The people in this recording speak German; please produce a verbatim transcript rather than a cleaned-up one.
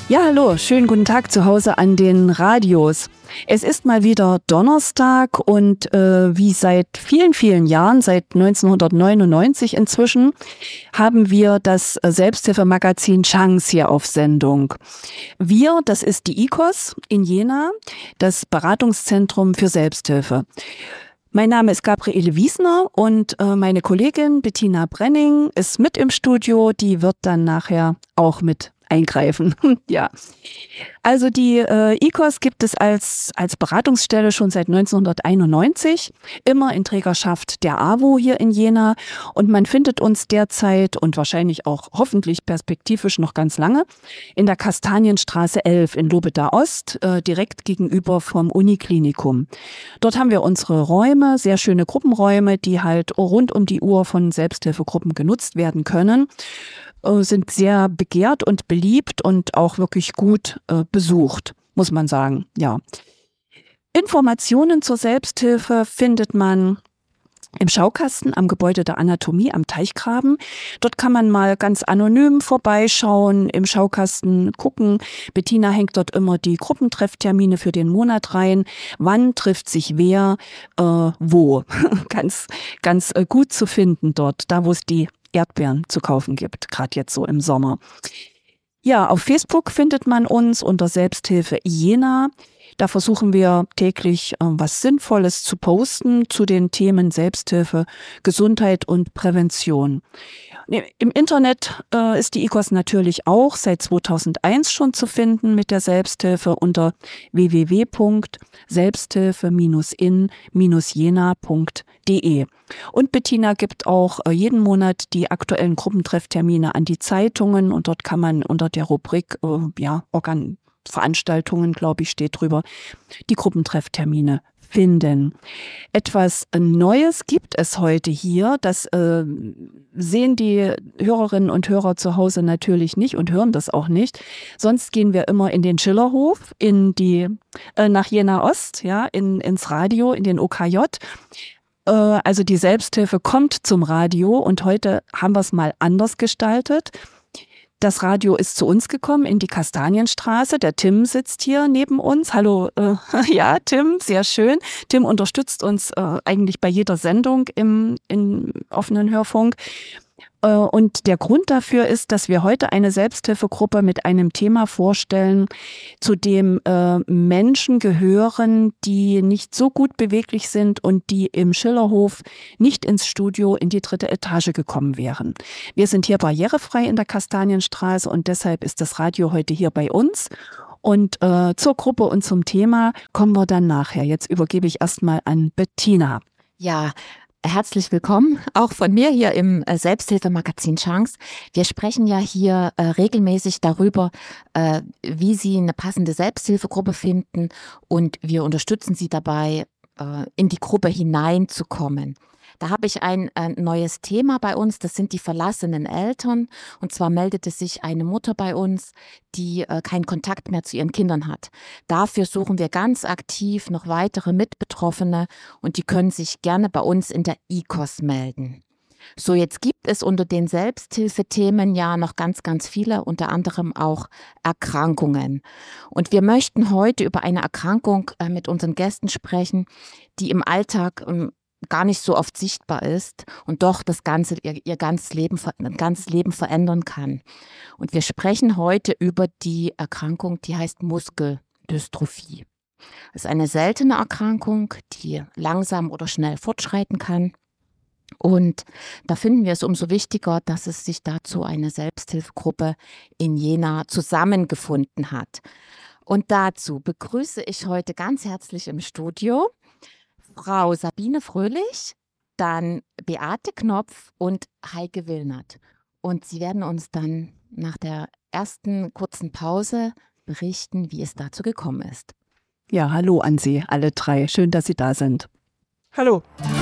Ja, hallo, schönen guten Tag zu Hause an den Radios. Es ist mal wieder Donnerstag und äh, wie seit vielen, vielen Jahren, seit neunzehnhundertneunundneunzig inzwischen, haben wir das Selbsthilfemagazin Chance hier auf Sendung. Wir, das ist die I K O S in Jena, das Beratungszentrum für Selbsthilfe. Mein Name ist Gabriele Wiesner und äh, meine Kollegin Bettina Brenning ist mit im Studio, die wird dann nachher auch mit eingreifen. Ja, also die äh, I K O S gibt es als, als Beratungsstelle schon seit neunzehnhunderteinundneunzig, immer in Trägerschaft der A W O hier in Jena, und man findet uns derzeit und wahrscheinlich auch hoffentlich perspektivisch noch ganz lange in der Kastanienstraße elf in Lobeda Ost, äh, direkt gegenüber vom Uniklinikum. Dort haben wir unsere Räume, sehr schöne Gruppenräume, die halt rund um die Uhr von Selbsthilfegruppen genutzt werden können, sind sehr begehrt und beliebt und auch wirklich gut äh, besucht, muss man sagen. Ja. Informationen zur Selbsthilfe findet man im Schaukasten am Gebäude der Anatomie am Teichgraben. Dort kann man mal ganz anonym vorbeischauen, im Schaukasten gucken. Bettina hängt dort immer die Gruppentrefftermine für den Monat rein. Wann trifft sich wer, äh, wo? ganz, ganz äh, gut zu finden dort, da wo es die Erdbeeren zu kaufen gibt, gerade jetzt so im Sommer. Ja, auf Facebook findet man uns unter Selbsthilfe Jena. Da versuchen wir täglich äh, was Sinnvolles zu posten zu den Themen Selbsthilfe, Gesundheit und Prävention. Im Internet äh, ist die I K O S natürlich auch seit zweitausendeins schon zu finden mit der Selbsthilfe unter w w w punkt selbsthilfe in jena punkt de. Und Bettina gibt auch äh, jeden Monat die aktuellen Gruppentrefftermine an die Zeitungen, und dort kann man unter der Rubrik äh, ja, Organ Veranstaltungen, glaube ich, steht drüber, die Gruppentrefftermine finden. Etwas Neues gibt es heute hier. Das äh, sehen die Hörerinnen und Hörer zu Hause natürlich nicht und hören das auch nicht. Sonst gehen wir immer in den Schillerhof, in die äh, nach Jena Ost, ja, in, ins Radio, in den O K J. Äh, also die Selbsthilfe kommt zum Radio, und heute haben wir es mal anders gestaltet. Das Radio ist zu uns gekommen in die Kastanienstraße. Der Tim sitzt hier neben uns. Hallo, äh, ja, Tim, sehr schön. Tim unterstützt uns äh, eigentlich bei jeder Sendung im, im offenen Hörfunk. Äh, und der Grund dafür ist, dass wir heute eine Selbsthilfegruppe mit einem Thema vorstellen, zu dem äh, Menschen gehören, die nicht so gut beweglich sind und die im Schillerhof nicht ins Studio in die dritte Etage gekommen wären. Wir sind hier barrierefrei in der Kastanienstraße, und deshalb ist das Radio heute hier bei uns. Und äh, zur Gruppe und zum Thema kommen wir dann nachher. Jetzt übergebe ich erstmal an Bettina. Ja, herzlich willkommen, auch von mir hier im äh, Selbsthilfemagazin Chance. Wir sprechen ja hier äh, regelmäßig darüber, äh, wie Sie eine passende Selbsthilfegruppe finden, und wir unterstützen Sie dabei, äh, in die Gruppe hineinzukommen. Da habe ich ein äh, neues Thema bei uns, das sind die verlassenen Eltern. Und zwar meldete sich eine Mutter bei uns, die äh, keinen Kontakt mehr zu ihren Kindern hat. Dafür suchen wir ganz aktiv noch weitere Mitbetroffene, und die können sich gerne bei uns in der I K O S melden. So, jetzt gibt es unter den Selbsthilfethemen ja noch ganz, ganz viele, unter anderem auch Erkrankungen. Und wir möchten heute über eine Erkrankung äh, mit unseren Gästen sprechen, die im Alltag ähm, gar nicht so oft sichtbar ist und doch das ganze, ihr, ihr ganzes Leben, ein ganzes Leben verändern kann. Und wir sprechen heute über die Erkrankung, die heißt Muskeldystrophie. Das ist eine seltene Erkrankung, die langsam oder schnell fortschreiten kann. Und da finden wir es umso wichtiger, dass es sich dazu eine Selbsthilfegruppe in Jena zusammengefunden hat. Und dazu begrüße ich heute ganz herzlich im Studio Frau Sabine Fröhlich, dann Beate Knopf und Heike Willnert. Und sie werden uns dann nach der ersten kurzen Pause berichten, wie es dazu gekommen ist. Ja, hallo an Sie, alle drei. Schön, dass Sie da sind. Hallo.